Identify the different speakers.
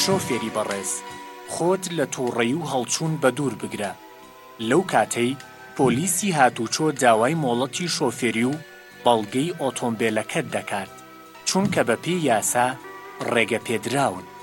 Speaker 1: شۆفێری بەڕێز، خۆت لە تووڕەیی و هەڵچوون بەدوور بگرە. لەو کاتەی پۆلیسی هاتوچۆ داوای مۆڵەتی شۆفێری و بەڵگەی ئۆتۆمبیلەکەت دەکات، چونکە بەپێی یاسا ڕێگەپێدراون.